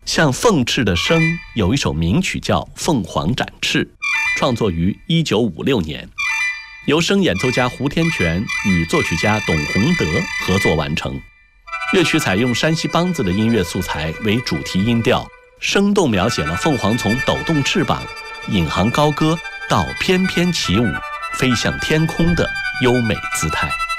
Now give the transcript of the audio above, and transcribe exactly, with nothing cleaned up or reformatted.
像凤翅的笙有一首名曲叫《凤凰展翅》，创作于一九五六年，由笙演奏家胡天全与作曲家董洪德合作完成。乐曲采用山西梆子的音乐素材为主题音调，生动描写了凤凰从抖动翅膀、引吭高歌到翩翩起舞、飞向天空的优美姿态。